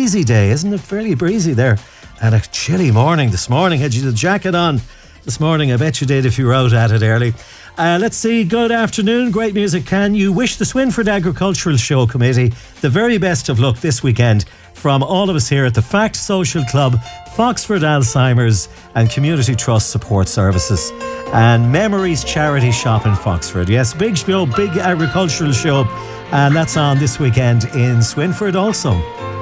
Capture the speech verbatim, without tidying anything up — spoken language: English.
breezy day, isn't it? Fairly breezy there. And a chilly morning this morning. Had you the jacket on this morning? I bet you did if you were out at it early. Uh, let's see. Good afternoon. Great music. Can you wish the Swinford Agricultural Show Committee the very best of luck this weekend from all of us here at the Fact Social Club, Foxford Alzheimer's and Community Trust Support Services and Memories Charity Shop in Foxford. Yes, big show, big agricultural show, and that's on this weekend in Swinford also.